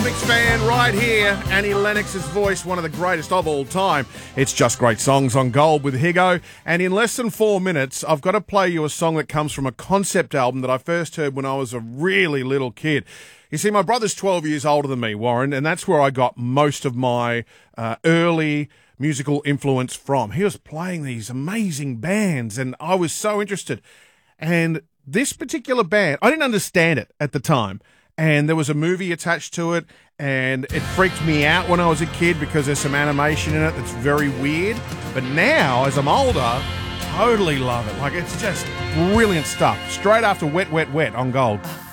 Mix fan right here. Annie Lennox's voice, one of the greatest of all time. It's Just Great Songs on Gold with Higo. And in less than 4 minutes, I've got to play you a song that comes from a concept album that I first heard when I was a really little kid. You see, my brother's 12 years older than me, Warren, and that's where I got most of my early musical influence from. He was playing these amazing bands, and I was so interested. And this particular band, I didn't understand it at the time. And there was a movie attached to it, and it freaked me out when I was a kid because there's some animation in it that's very weird. But now, as I'm older, totally love it. Like, it's just brilliant stuff. Straight after Wet, Wet, Wet on Gold.